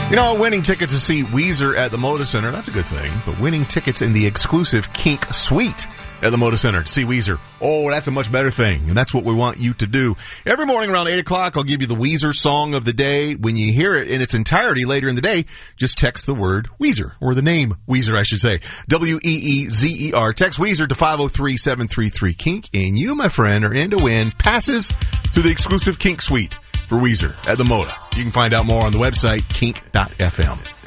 You know, winning tickets to see Weezer at the Moda Center, that's a good thing. But winning tickets in the exclusive Kink Suite at the Moda Center to see Weezer, oh, that's a much better thing. And that's what we want you to do. Every morning around 8 o'clock, I'll give you the Weezer song of the day. When you hear it in its entirety later in the day, just text the word Weezer, or the name Weezer, I should say. W-E-E-Z-E-R. Text Weezer to 503-733-KINK, and you, my friend, are in to win passes to the exclusive Kink Suite for Weezer at the Moda. You can find out more on the website, kink.fm.